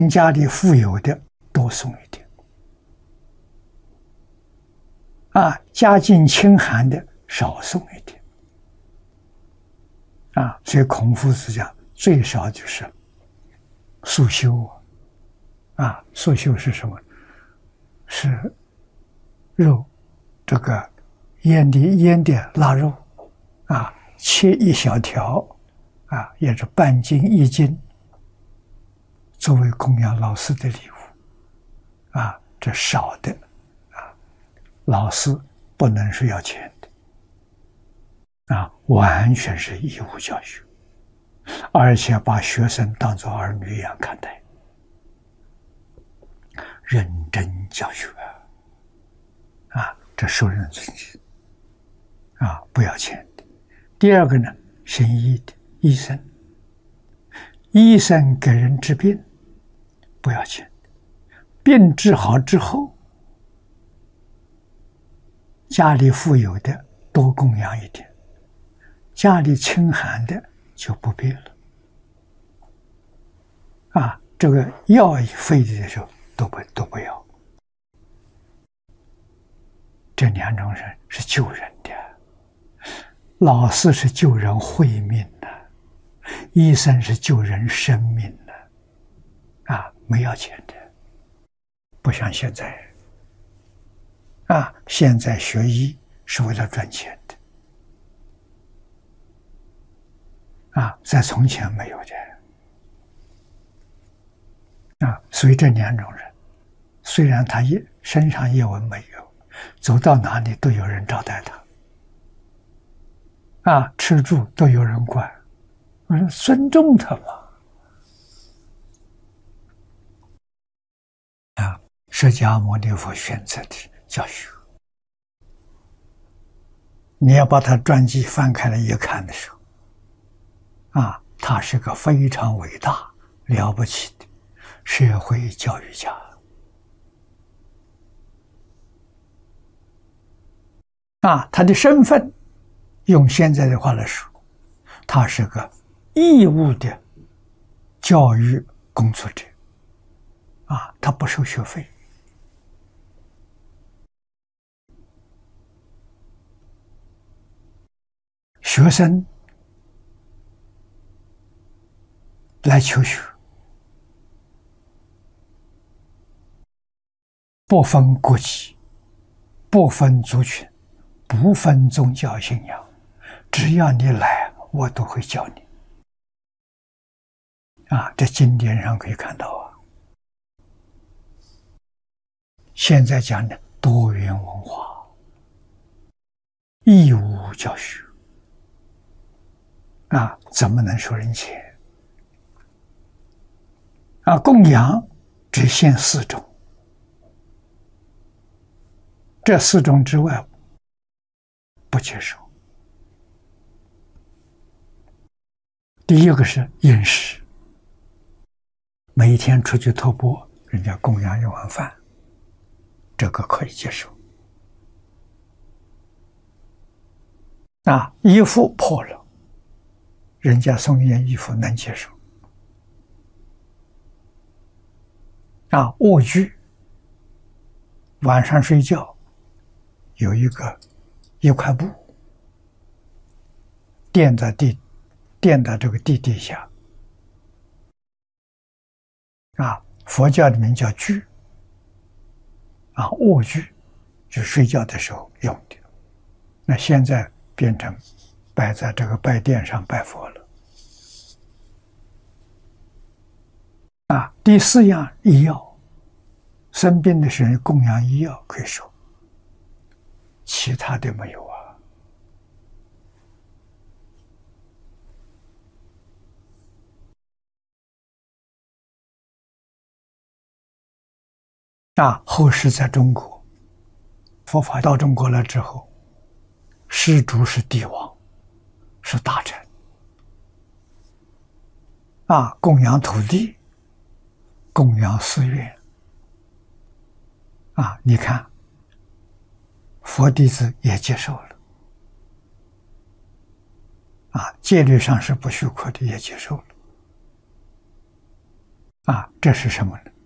家里富有的多送一点，家境清寒的少送一点，所以孔夫子讲，最少就是素修素修是什么？是肉，这个腌的腊肉，切一小条，也是半斤1斤。作为供养老师的礼物，这少的，老师不能说要钱的，完全是义务教学，而且把学生当作儿女一样看待，认真教学，这受人尊敬，不要钱的。第二个呢，行医的医生，医生给人治病。不要钱，病治好之后，家里富有的多供养一点，家里清寒的就不必了。这个药费的时候都不要。这2种人是救人的，老师是救人慧命的，医生是救人生命的。没要钱的，不像现在，现在学医是为了赚钱的，在从前没有的，所以这2种人，虽然他身上业文没有，走到哪里都有人招待他，吃住都有人管，我说尊重他嘛。释迦牟尼佛选择的教学，你要把他传记翻开来一看的时候，他是个非常伟大了不起的社会教育家，他的身份用现在的话来说，他是个义务的教育工作者，他不收学费。学生来求学，不分国籍，不分族群，不分宗教信仰，只要你来，我都会教你。这经典上可以看到现在讲的多元文化，义务教学。怎么能收人钱？供养只限4种，这4种之外不接受。第一个是饮食，每一天出去托钵，人家供养1碗饭，这个可以接受。衣服破了，人家送一件衣服能接受。卧具，晚上睡觉有一块布垫在这个地底下，佛教里面叫具，卧具就是睡觉的时候用的，那现在变成摆在这个拜殿上拜佛了。第4样医药，生病的时候供养医药可以收，其他的没有后世在中国，佛法到中国来之后，施主是帝王，是大臣，供养土地，供养寺院，你看，佛弟子也接受了，戒律上是不许可的，也接受了。 啊，这是什么呢？